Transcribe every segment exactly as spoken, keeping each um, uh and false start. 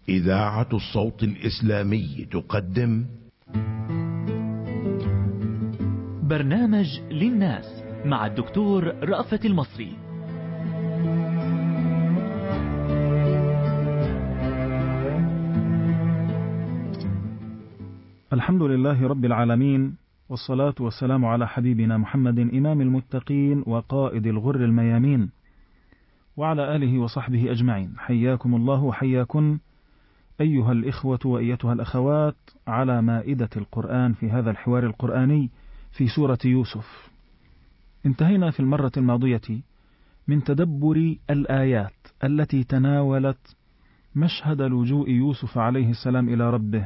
إذاعة الصوت الإسلامي تقدم برنامج للناس مع الدكتور رأفت المصري. الحمد لله رب العالمين، والصلاة والسلام على حبيبنا محمد إمام المتقين وقائد الغر الميامين، وعلى آله وصحبه أجمعين. حياكم الله وحياكن أيها الإخوة وأيتها الأخوات على مائدة القرآن في هذا الحوار القرآني في سورة يوسف. انتهينا في المرة الماضية من تدبر الآيات التي تناولت مشهد لجوء يوسف عليه السلام إلى ربه،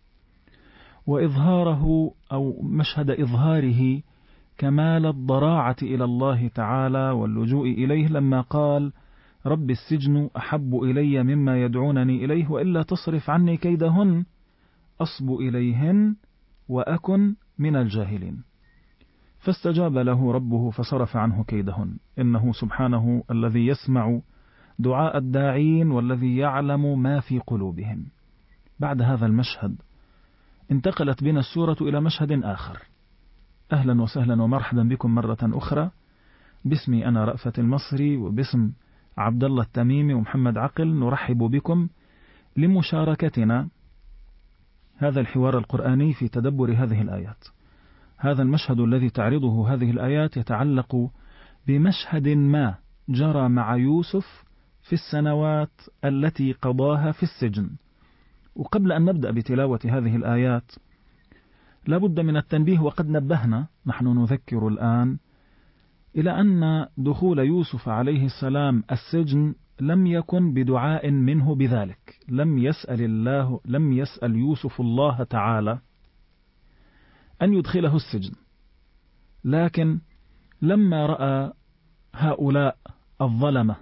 وإظهاره أو مشهد إظهاره كمال الضراعة إلى الله تعالى واللجوء إليه لما قال: رب السجن أحب إلي مما يدعونني إليه وإلا تصرف عني كيدهن أصب إليهن وأكن من الجاهلين. فاستجاب له ربه فصرف عنه كيدهن، إنه سبحانه الذي يسمع دعاء الداعين والذي يعلم ما في قلوبهم. بعد هذا المشهد انتقلت بنا السورة إلى مشهد آخر. أهلا وسهلا ومرحبا بكم مرة أخرى، باسمي أنا رأفت المصري وباسم عبد الله التميمي ومحمد عقل نرحب بكم لمشاركتنا هذا الحوار القرآني في تدبر هذه الآيات. هذا المشهد الذي تعرضه هذه الآيات يتعلق بمشهد ما جرى مع يوسف في السنوات التي قضاها في السجن. وقبل أن نبدأ بتلاوة هذه الآيات لابد من التنبيه، وقد نبهنا نحن نذكر الآن إلى أن دخول يوسف عليه السلام السجن لم يكن بدعاء منه بذلك. لم يسأل الله لم يسأل يوسف الله تعالى أن يدخله السجن، لكن لما رأى هؤلاء الظلمة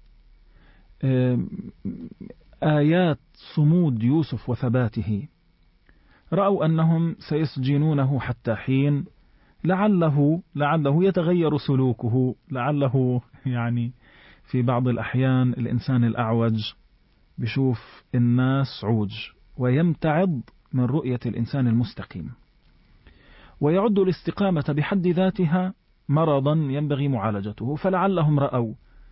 آيات صمود يوسف وثباته، رأوا أنهم سيسجنونه حتى حين، لعله لعله يتغير سلوكه، لعله يعني في بعض الأحيان الإنسان الأعوج بيشوف الناس عوج ويمتعض من رؤية الإنسان المستقيم، ويعد الاستقامة بحد ذاتها مرضا ينبغي معالجته. فلعلهم رأوا